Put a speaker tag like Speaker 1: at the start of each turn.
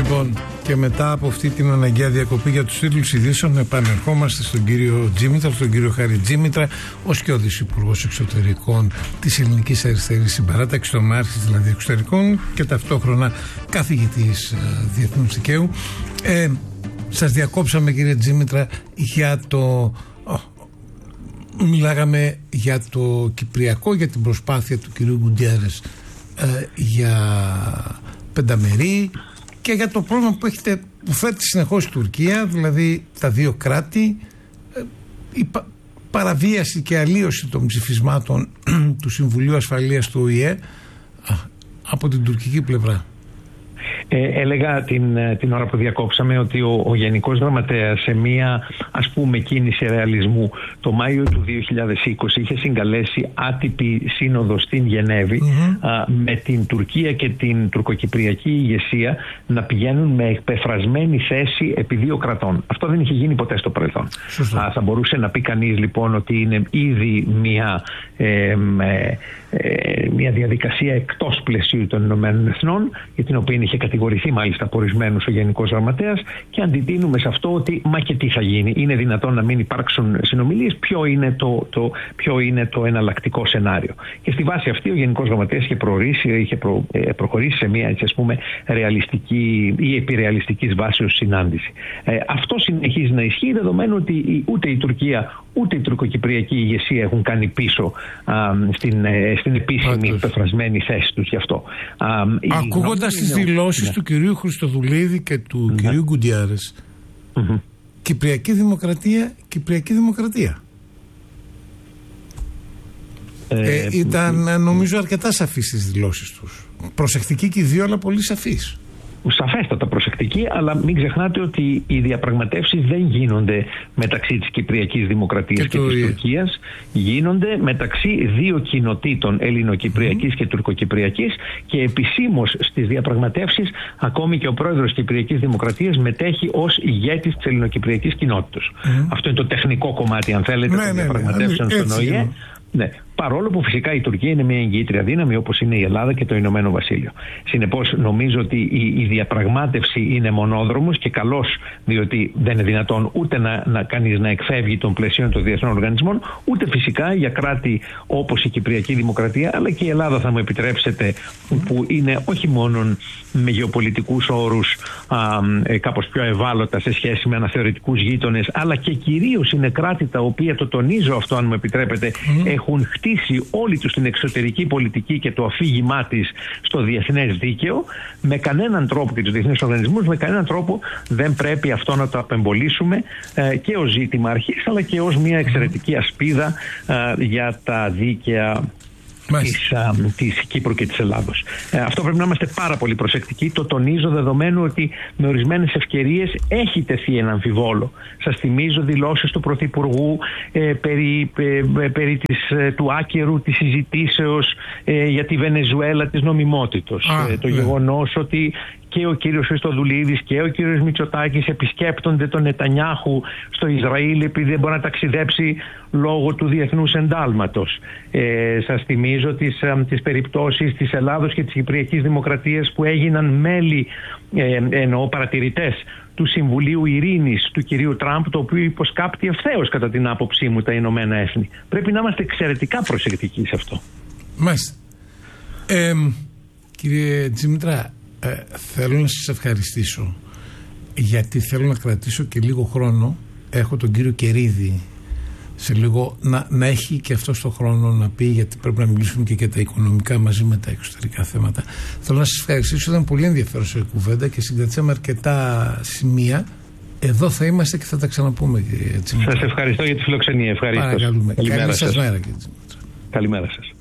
Speaker 1: Λοιπόν, και μετά από αυτή την αναγκαία διακοπή για τους τίτλους ειδήσεων, επανερχόμαστε στον κύριο Τζίμητρα, στον κύριο Χάρη Τζίμητρα, ως σκιώδης Υπουργός Εξωτερικών της Ελληνικής Αριστερής Συμπαράταξης, τομάρχης δηλαδή εξωτερικών και ταυτόχρονα καθηγητής διεθνούς δικαίου. Σας διακόψαμε, κύριε Τζίμητρα, για το... μιλάγαμε για το Κυπριακό, για την προσπάθεια του κυρίου Γκουντιέρες για πενταμερή και για το πρόβλημα που φέρνει συνεχώς η Τουρκία, δηλαδή τα δύο κράτη, η παραβίαση και αλλίωση των ψηφισμάτων του Συμβουλίου Ασφαλείας του ΟΗΕ από την τουρκική πλευρά.
Speaker 2: Έλεγα την ώρα που διακόψαμε ότι ο Γενικός Γραμματέας σε μία ας πούμε κίνηση ρεαλισμού το Μάιο του 2020 είχε συγκαλέσει άτυπη σύνοδο στην Γενέβη με την Τουρκία και την τουρκοκυπριακή ηγεσία να πηγαίνουν με εκπεφρασμένη θέση επί δύο κρατών. Αυτό δεν είχε γίνει ποτέ στο παρελθόν. Θα μπορούσε να πει κανείς λοιπόν ότι είναι ήδη μια διαδικασία εκτός πλαισίου των Ηνωμένων Εθνών, για την οποία είχε κατηγορηθεί μάλιστα από ορισμένους ο Γενικός Γραμματέας, και αντιτείνουμε σε αυτό ότι μα και τι θα γίνει, είναι δυνατόν να μην υπάρξουν συνομιλίες, ποιο είναι το εναλλακτικό σενάριο. Και στη βάση αυτή ο Γενικός Γραμματέας είχε προχωρήσει σε μια, έτσι, ας πούμε, ρεαλιστική ή επιρεαλιστικής βάσεως συνάντηση. Αυτό συνεχίζει να ισχύει, δεδομένου ότι ούτε η Τουρκία ούτε η τουρκοκυπριακή ηγεσία έχουν κάνει πίσω στην επίσημη πεφρασμένη θέση τους γι' αυτό.
Speaker 1: Ακούγοντας τις δηλώσεις του κυρίου Χριστοδουλίδη και του κυρίου Γκουντιέρες, Κυπριακή Δημοκρατία. Ήταν νομίζω αρκετά σαφείς στις δηλώσεις τους. Προσεκτικοί και οι δύο, αλλά πολύ σαφείς.
Speaker 2: Σαφέστατα προσεκτικοί, αλλά μην ξεχνάτε ότι οι διαπραγματεύσεις δεν γίνονται μεταξύ της Κυπριακής Δημοκρατίας και της Τουρκίας, γίνονται μεταξύ δύο κοινοτήτων, Ελληνοκυπριακής και Τουρκοκυπριακής, και επισήμως στις διαπραγματεύσεις ακόμη και ο πρόεδρος της Κυπριακής Δημοκρατίας μετέχει ως ηγέτης της Ελληνοκυπριακής κοινότητας. Αυτό είναι το τεχνικό κομμάτι, αν θέλετε, των διαπραγματεύσεων στον ΟΗΕ. Ναι. Παρόλο που φυσικά η Τουρκία είναι μια εγγυήτρια δύναμη, όπως είναι η Ελλάδα και το Ηνωμένο Βασίλειο. Συνεπώς, νομίζω ότι η διαπραγμάτευση είναι μονόδρομος και καλώς, διότι δεν είναι δυνατόν ούτε να κανείς να εκφεύγει των πλαισίων των διεθνών οργανισμών, ούτε φυσικά για κράτη όπως η Κυπριακή Δημοκρατία, αλλά και η Ελλάδα, θα μου επιτρέψετε, που είναι όχι μόνο με γεωπολιτικούς όρους κάπως πιο ευάλωτα σε σχέση με αναθεωρητικούς γείτονες, αλλά και κυρίως είναι κράτη τα οποία, το τονίζω αυτό, αν μου επιτρέπετε, έχουν χτίσει όλη τους την εξωτερική πολιτική και το αφήγημά της στο διεθνές δίκαιο, με κανέναν τρόπο, και τους διεθνείς οργανισμούς, με κανέναν τρόπο δεν πρέπει αυτό να το απεμπολίσουμε και ως ζήτημα αρχής, αλλά και ως μια εξαιρετική ασπίδα για τα δίκαια της Κύπρου και της Ελλάδος. Αυτό πρέπει να είμαστε πάρα πολύ προσεκτικοί. Το τονίζω, δεδομένου ότι με ορισμένες ευκαιρίες έχει τεθεί ένα αμφιβόλο. Σας θυμίζω δηλώσεις του Πρωθυπουργού περί του άκερου της συζητήσεως για τη Βενεζουέλα της νομιμότητος. Το γεγονός ότι και ο κύριος Χριστοδουλίδης και ο κύριος Μητσοτάκης επισκέπτονται τον Νετανιάχου στο Ισραήλ επειδή δεν μπορεί να ταξιδέψει λόγω του διεθνούς εντάλματος. Σας θυμίζω τις περιπτώσεις της Ελλάδος και της Κυπριακής Δημοκρατίας που έγιναν μέλη, εννοώ παρατηρητές, του Συμβουλίου Ειρήνης του κυρίου Τραμπ, το οποίο υποσκάπτει ευθέως, κατά την άποψή μου, τα Ηνωμένα Έθνη. Πρέπει να είμαστε εξαιρετικά προσεκτικοί σε αυτό.
Speaker 1: Μάλιστα. Κύριε Τζίμητρα, θέλω να σας ευχαριστήσω, γιατί θέλω να κρατήσω και λίγο χρόνο. Έχω τον κύριο Κερίδη σε λίγο να έχει και αυτό το χρόνο να πει, γιατί πρέπει να μιλήσουμε και για τα οικονομικά μαζί με τα εξωτερικά θέματα. Θέλω να σας ευχαριστήσω, ήταν πολύ ενδιαφέρουσα η κουβέντα και συγκρατήσαμε αρκετά σημεία. Εδώ θα είμαστε και θα τα ξαναπούμε, κύριε Τζίμητρα.
Speaker 2: Σας ευχαριστώ για τη φιλοξενία. Ευχαριστώ.
Speaker 1: Καλή σας μέρα, κύριε Τζίμητρα.
Speaker 2: Καλημέρα σας.